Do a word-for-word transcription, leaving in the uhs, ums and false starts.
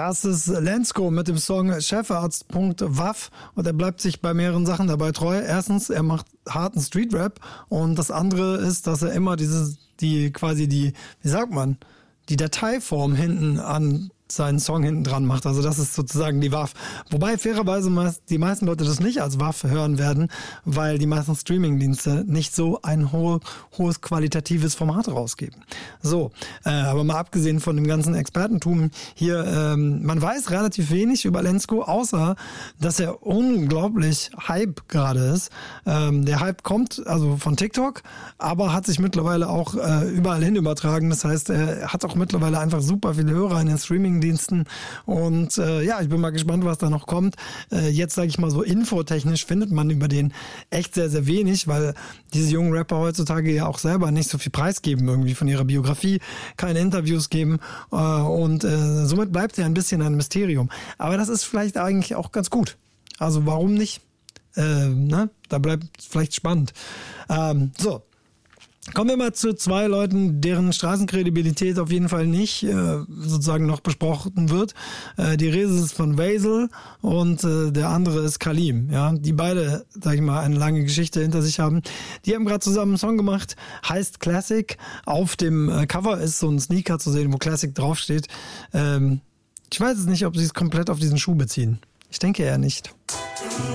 Das ist Lensko mit dem Song Chefarzt Punkt Waff und er bleibt sich bei mehreren Sachen dabei treu. Erstens, er macht harten Street-Rap und das andere ist, dass er immer diese, die quasi die, wie sagt man, die Dateiform hinten an seinen Song hinten dran macht. Also das ist sozusagen die Waff. Wobei fairerweise meist, die meisten Leute das nicht als Waff hören werden, weil die meisten Streamingdienste nicht so ein ho- hohes qualitatives Format rausgeben. So, äh, aber mal abgesehen von dem ganzen Expertentum hier, ähm, man weiß relativ wenig über Lensko, außer dass er unglaublich Hype gerade ist. Ähm, der Hype kommt also von TikTok, aber hat sich mittlerweile auch äh, überall hin übertragen. Das heißt, er hat auch mittlerweile einfach super viele Hörer in den Streaming Diensten und äh, ja, ich bin mal gespannt, was da noch kommt. Äh, jetzt sage ich mal so infotechnisch findet man über den echt sehr, sehr wenig, weil diese jungen Rapper heutzutage ja auch selber nicht so viel preisgeben irgendwie von ihrer Biografie, keine Interviews geben äh, und äh, somit bleibt ja ein bisschen ein Mysterium. Aber das ist vielleicht eigentlich auch ganz gut. Also warum nicht? Äh, ne? Da bleibt vielleicht spannend. Ähm, so. Kommen wir mal zu zwei Leuten, deren Straßenkredibilität auf jeden Fall nicht äh, sozusagen noch besprochen wird. Äh, die Rede ist von Vazel und äh, der andere ist Kalim. Ja, die beide, sag ich mal, eine lange Geschichte hinter sich haben. Die haben gerade zusammen einen Song gemacht, heißt Classic. Auf dem äh, Cover ist so ein Sneaker zu sehen, wo Classic draufsteht. Ähm, ich weiß jetzt nicht, ob sie es komplett auf diesen Schuh beziehen. Ich denke eher nicht.